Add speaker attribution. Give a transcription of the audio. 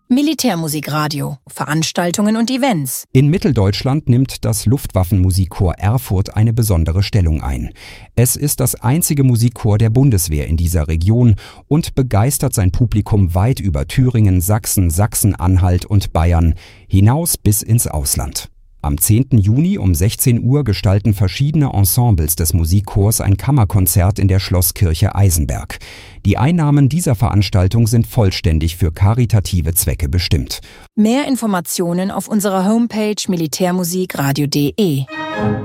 Speaker 1: Militärmusikradio, Veranstaltungen und Events.
Speaker 2: In Mitteldeutschland nimmt das Luftwaffenmusikchor Erfurt eine besondere Stellung ein. Es ist das einzige Musikchor der Bundeswehr in dieser Region und begeistert sein Publikum weit über Thüringen, Sachsen, Sachsen-Anhalt und Bayern hinaus bis ins Ausland. Am 10. Juni um 16 Uhr gestalten verschiedene Ensembles des Musikchors ein Kammerkonzert in der Schlosskirche Eisenberg. Die Einnahmen dieser Veranstaltung sind vollständig für karitative Zwecke bestimmt.
Speaker 1: Mehr Informationen auf unserer Homepage militärmusikradio.de.